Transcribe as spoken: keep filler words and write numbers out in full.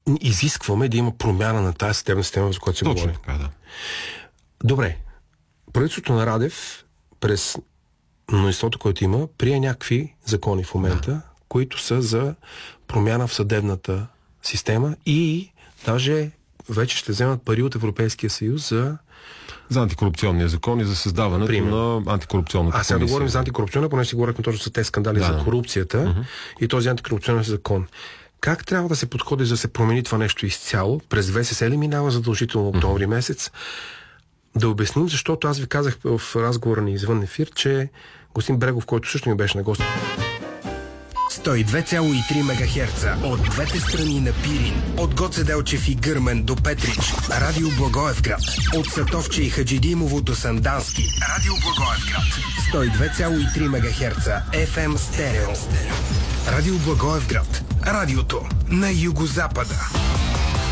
изискваме да има промяна на тази съдебна система, за която се Точно говори. така, да. Добре. Правителството на Радев през мнозинството, което има, прие някакви закони в момента, да. които са за промяна в съдебната система и даже вече ще вземат пари от Европейския съюз за... За антикорупционния закон и за създаването Пример. на антикорупционната комисия. А сега да говорим за антикорупционна, понеже си говорихме точно за тези скандали да. за корупцията uh-huh. и този антикорупционен закон. Как трябва да се подходи, за да се промени това нещо изцяло? През ВСС ли минава задължително октомври uh-huh. месец? Да обясним, защото аз ви казах в разговора ни извън ефир, че господин Брегов, който също ми беше на гост. сто и две цяло и три мегахерца от двете страни на Пирин, от Гоце Делчев и Гърмен до Петрич, Радио Благоевград, от Сатовче и Хаджидимово до Сандански, Радио Благоевград, сто и две цяло и три мегахерца еф ем стерео. Радио Благоевград, радиото на югозапада.